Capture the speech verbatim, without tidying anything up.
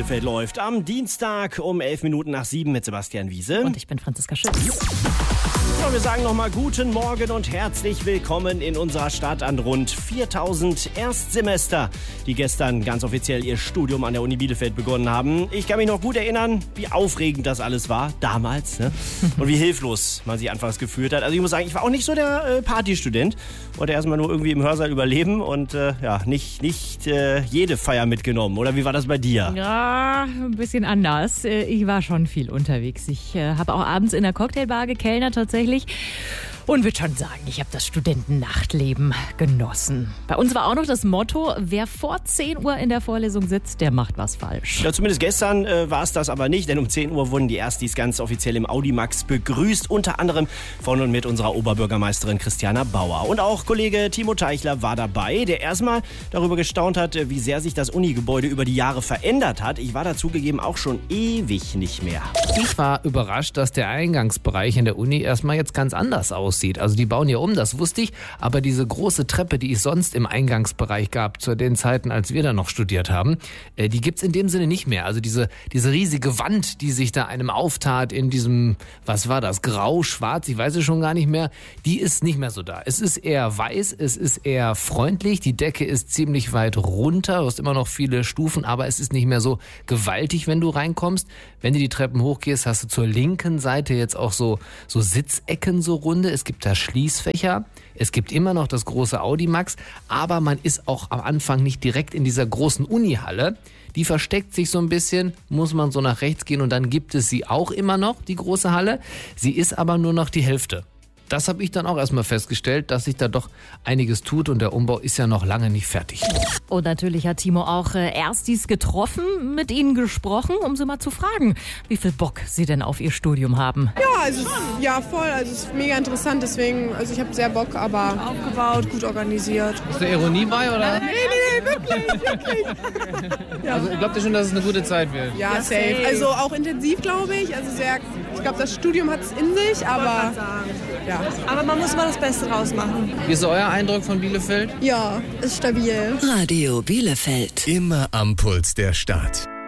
Bielefeld läuft am Dienstag um elf Minuten nach sieben mit Sebastian Wiese. Und ich bin Franziska Schütz. So, wir sagen nochmal guten Morgen und herzlich willkommen in unserer Stadt an rund viertausend Erstsemester, die gestern ganz offiziell ihr Studium an der Uni Bielefeld begonnen haben. Ich kann mich noch gut erinnern, wie aufregend das alles war damals, ne? Und wie hilflos man sich anfangs gefühlt hat. Also ich muss sagen, ich war auch nicht so der äh, Partystudent. Wollte erstmal nur irgendwie im Hörsaal überleben und äh, ja, nicht, nicht äh, jede Feier mitgenommen. Oder wie war das bei dir? Ja, ein bisschen anders. Ich war schon viel unterwegs. Ich äh, habe auch abends in der Cocktailbar gekellnert tatsächlich. Und würde schon sagen, ich habe das Studentennachtleben genossen. Bei uns war auch noch das Motto, wer vor zehn Uhr in der Vorlesung sitzt, der macht was falsch. Ja, zumindest gestern äh, war es das aber nicht, denn um zehn Uhr wurden die Erstis ganz offiziell im Audimax begrüßt, unter anderem von und mit unserer Oberbürgermeisterin Christiana Bauer. Und auch Kollege Timo Teichler war dabei, der erstmal darüber gestaunt hat, wie sehr sich das Unigebäude über die Jahre verändert hat. Ich war dazugegeben auch schon ewig nicht mehr. Ich war überrascht, dass der Eingangsbereich in der Uni erstmal jetzt ganz anders aussieht. Also die bauen ja um, das wusste ich, aber diese große Treppe, die es sonst im Eingangsbereich gab, zu den Zeiten, als wir da noch studiert haben, die gibt's in dem Sinne nicht mehr. Also diese, diese riesige Wand, die sich da einem auftat in diesem, was war das, grau, schwarz, ich weiß es schon gar nicht mehr, die ist nicht mehr so da. Es ist eher weiß, es ist eher freundlich, die Decke ist ziemlich weit runter, du hast immer noch viele Stufen, aber es ist nicht mehr so gewaltig, wenn du reinkommst. Wenn du die Treppen hochgehst, hast du zur linken Seite jetzt auch so, so Sitzecken so runde. Es gibt da Schließfächer, es gibt immer noch das große Audimax, aber man ist auch am Anfang nicht direkt in dieser großen Unihalle. Die versteckt sich so ein bisschen, muss man so nach rechts gehen und dann gibt es sie auch immer noch, die große Halle. Sie ist aber nur noch die Hälfte. Das habe ich dann auch erstmal festgestellt, dass sich da doch einiges tut und der Umbau ist ja noch lange nicht fertig. Und natürlich hat Timo auch äh, Erstis getroffen, mit ihnen gesprochen, um sie mal zu fragen, wie viel Bock sie denn auf ihr Studium haben. Ja, also ja voll, also es ist mega interessant, deswegen, also ich habe sehr Bock, aber aufgebaut, gut organisiert. Ist da Ironie bei, oder? Nee, nee, nee, wirklich, wirklich. Ja. Also glaubt ihr schon, dass es eine gute Zeit wird? Ja, ja safe. Also auch intensiv, glaube ich. Also sehr, ich glaube, das Studium hat es in sich, aber ja. Aber man muss mal das Beste draus machen. Wie ist euer Eindruck von Bielefeld? Ja, ist stabil. Radio Bielefeld. Immer am Puls der Stadt.